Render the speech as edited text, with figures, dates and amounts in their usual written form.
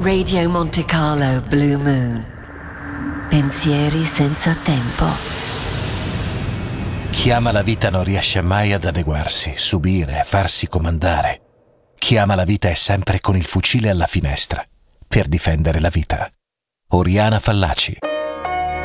Radio Monte Carlo Blue Moon. Pensieri senza tempo. Chi ama la vita non riesce mai ad adeguarsi, subire, farsi comandare. Chi ama la vita è sempre con il fucile alla finestra per difendere la vita. Oriana Fallaci.